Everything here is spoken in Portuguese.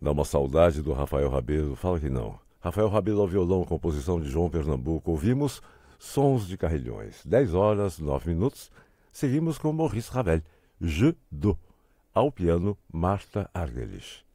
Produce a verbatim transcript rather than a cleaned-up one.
Dá uma saudade do Rafael Rabelo, fala que não. Rafael Rabelo ao violão, composição de João Pernambuco. Ouvimos Sons de Carrilhões. dez horas, nove minutos. Seguimos com Maurice Ravel, Je Do. Ao piano, Martha Argerich.